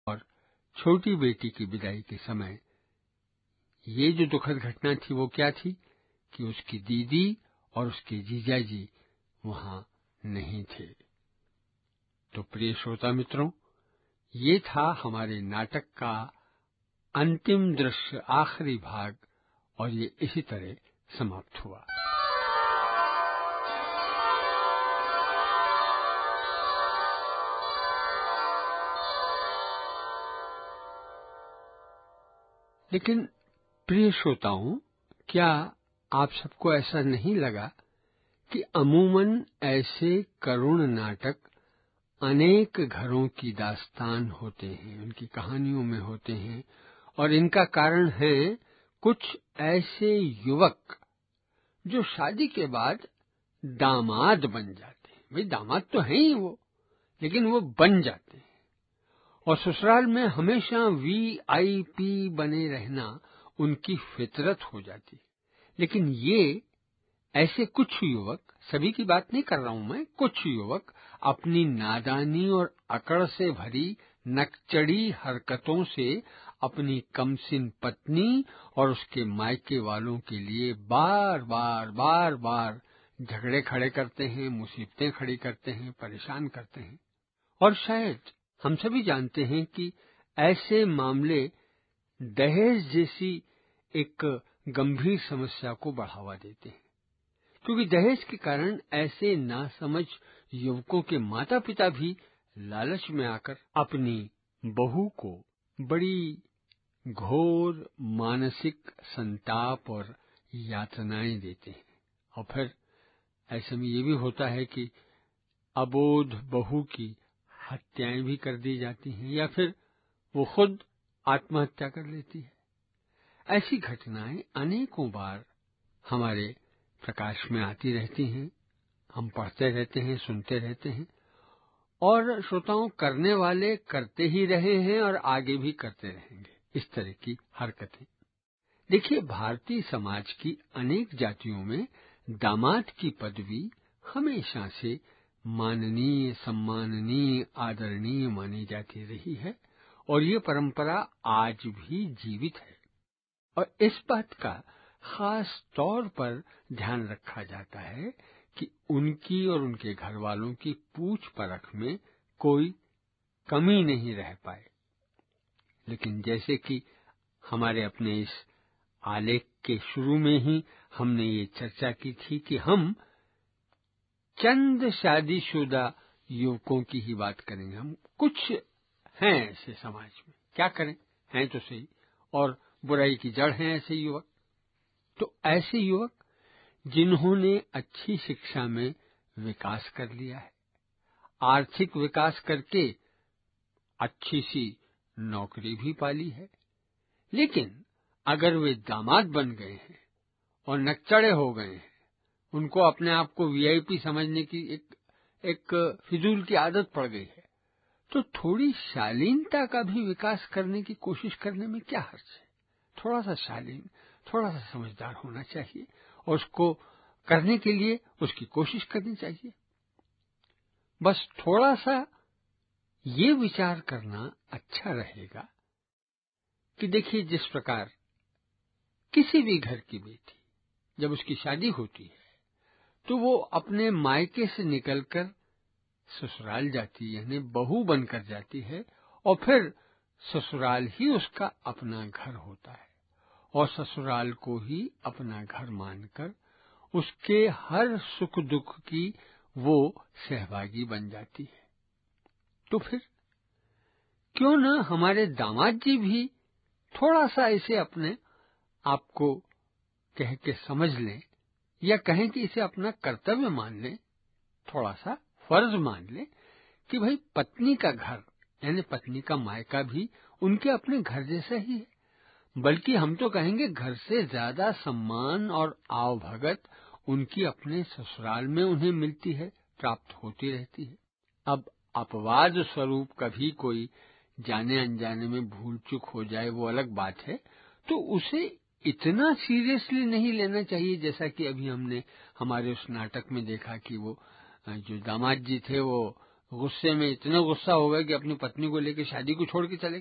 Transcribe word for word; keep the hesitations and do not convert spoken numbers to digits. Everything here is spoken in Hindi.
और छोटी बेटी की विदाई के समय ये जो दुखद घटना थी वो क्या थी कि उसकी दीदी और उसके जीजाजी वहां नहीं थे। तो प्रिय श्रोता मित्रों, ये था हमारे नाटक का अंतिम दृश्य, आखिरी भाग, और ये इसी तरह समाप्त हुआ। लेकिन प्रिय श्रोताओं, क्या आप सबको ऐसा नहीं लगा कि अमूमन ऐसे करुण नाटक अनेक घरों की दास्तान होते हैं, उनकी कहानियों में होते हैं, और इनका कारण है कुछ ऐसे युवक जो शादी के बाद दामाद बन जाते हैं। भाई दामाद तो हैं ही वो, लेकिन वो बन जाते हैं और ससुराल में हमेशा वी आई पी बने रहना उनकी फितरत हो जाती है। लेकिन ये ऐसे कुछ युवक, सभी की बात नहीं कर रहा हूं मैं, कुछ युवक अपनी नादानी और अकड़ से भरी नकचड़ी हरकतों से अपनी कमसिन पत्नी और उसके मायके वालों के लिए बार बार बार बार झगड़े खड़े करते हैं, मुसीबतें खड़ी करते हैं, परेशान करते हैं। और शायद हम सभी जानते हैं कि ऐसे मामले दहेज जैसी एक गंभीर समस्या को बढ़ावा देते हैं, क्योंकि दहेज के कारण ऐसे नासमझ युवकों के माता पिता भी लालच में आकर अपनी बहू को बड़ी घोर मानसिक संताप और यातनाएं देते हैं। और फिर ऐसे में ये भी होता है कि अबोध बहू की हत्याएं भी कर दी जाती हैं, या फिर वो खुद आत्महत्या कर लेती है। ऐसी घटनाएं अनेकों बार हमारे प्रकाश में आती रहती हैं, हम पढ़ते रहते हैं, सुनते रहते हैं, और श्रोताओं, करने वाले करते ही रहे हैं और आगे भी करते रहेंगे इस तरह की हरकतें। देखिए, भारतीय समाज की अनेक जातियों में दामाद की पदवी हमेशा से माननीय, सम्माननीय, आदरणीय मानी जाती रही है, और ये परंपरा आज भी जीवित है। और इस बात का खास तौर पर ध्यान रखा जाता है कि उनकी और उनके घर वालों की पूछ परख में कोई कमी नहीं रह पाए। लेकिन जैसे कि हमारे अपने इस आलेख के शुरू में ही हमने ये चर्चा की थी कि हम चंद शादीशुदा युवकों की ही बात करेंगे। हम कुछ हैं ऐसे समाज में, क्या करें, हैं तो सही, और बुराई की जड़ हैं ऐसे युवक। तो ऐसे युवक जिन्होंने अच्छी शिक्षा में विकास कर लिया है, आर्थिक विकास करके अच्छी सी नौकरी भी पाली है, लेकिन अगर वे दामाद बन गए हैं और नकचड़े हो गए हैं, उनको अपने आप को वी आई पी समझने की एक एक फिजूल की आदत पड़ गई है, तो थोड़ी शालीनता का भी विकास करने की कोशिश करने में क्या हर्ज है। थोड़ा सा शालीन, थोड़ा सा समझदार होना चाहिए, और उसको करने के लिए उसकी कोशिश करनी चाहिए। बस थोड़ा सा ये विचार करना अच्छा रहेगा कि देखिए, जिस प्रकार किसी भी घर की बेटी जब उसकी शादी होती है तो वो अपने मायके से निकलकर ससुराल जाती है, यानी बहू बनकर जाती है, और फिर ससुराल ही उसका अपना घर होता है, और ससुराल को ही अपना घर मानकर उसके हर सुख दुख की वो सहभागी बन जाती है। तो फिर क्यों न हमारे दामाद जी भी थोड़ा सा इसे अपने आप को कह के समझ लें, या कहें कि इसे अपना कर्तव्य मान लें, थोड़ा सा फर्ज मान लें कि भाई पत्नी का घर यानी पत्नी का मायका भी उनके अपने घर जैसा ही है, बल्कि हम तो कहेंगे घर से ज्यादा सम्मान और आवभगत उनकी अपने ससुराल में उन्हें मिलती है, प्राप्त होती रहती है। अब अपवाद स्वरूप कभी कोई जाने अनजाने में भूल चूक हो जाए, वो अलग बात है, तो उसे इतना सीरियसली नहीं लेना चाहिए, जैसा कि अभी हमने हमारे उस नाटक में देखा कि वो जो दामाद जी थे वो गुस्से में इतना गुस्सा हो गए कि अपनी पत्नी को लेकर शादी को छोड़ के चले गए।